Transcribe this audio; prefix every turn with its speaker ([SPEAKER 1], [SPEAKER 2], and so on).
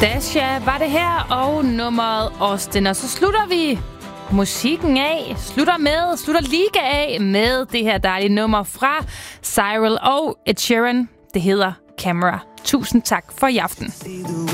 [SPEAKER 1] Dasha var det her, og nummeret Austin. Og så slutter vi musikken af, slutter liga af med det her dejlige nummer fra Cyril og Ed Sheeran. Det hedder Camera. Tusind tak for i aften.